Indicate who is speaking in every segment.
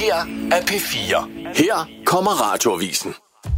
Speaker 1: her er P4. Her kommer Radioavisen.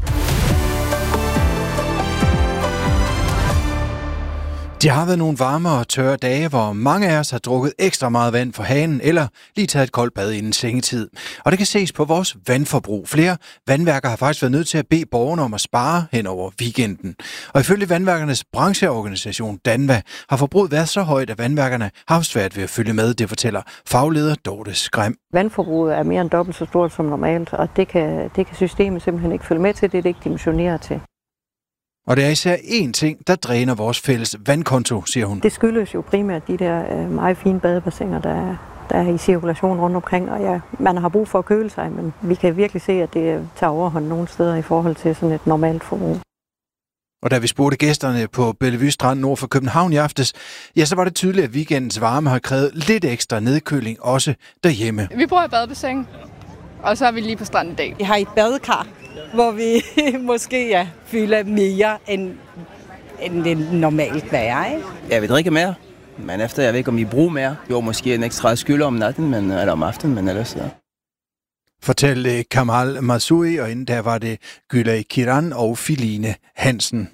Speaker 2: Det har været nogle varme og tørre dage, hvor mange af os har drukket ekstra meget vand fra hanen, eller lige taget et koldt bad inden sengetid. Og det kan ses på vores vandforbrug. Flere vandværker har faktisk været nødt til at bede borgerne om at spare hen over weekenden. Og ifølge vandværkernes brancheorganisation DANVA har forbruget været så højt, at vandværkerne har haft svært ved at følge med, det fortæller fagleder Dorte Skræm.
Speaker 3: Vandforbruget er mere end dobbelt så stort som normalt, og det kan systemet simpelthen ikke følge med til, det er det ikke dimensioneret til.
Speaker 2: Og det er især én ting, der dræner vores fælles vandkonto, siger hun.
Speaker 3: Det skyldes jo primært de der meget fine badebassiner, der er i cirkulation rundt omkring. Og ja, man har brug for at køle sig, men vi kan virkelig se, at det tager overhånd nogle steder i forhold til sådan et normalt forbrug.
Speaker 2: Og da vi spurgte gæsterne på Bellevue Strand nord for København i aftes, ja, så var det tydeligt, at weekendens varme har krævet lidt ekstra nedkøling også derhjemme.
Speaker 4: Vi bor i badebassin, og så er vi lige på stranden i dag.
Speaker 5: Vi har et badekar, hvor vi måske fylder mere end det normalt være, ikke?
Speaker 6: Ja, vi drikker mere, men efter jeg ved ikke, om vi bruger mere. Jo, måske en ekstra skyld om natten, eller om aftenen, men ellers ja.
Speaker 2: Fortalte Kamal Masui, og inden der var det Gülay Kiran og Filine Hansen.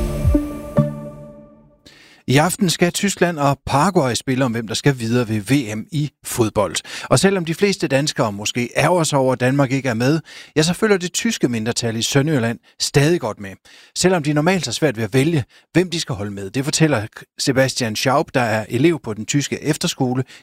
Speaker 2: I aften skal Tyskland og Paraguay spille om, hvem der skal videre ved VM i fodbold. Og selvom de fleste danskere måske ærger sig over, at Danmark ikke er med, ja, så følger det tyske mindretal i Sønderjylland stadig godt med. Selvom de normalt har svært ved at vælge, hvem de skal holde med. Det fortæller Sebastian Schaub, der er elev på den tyske efterskole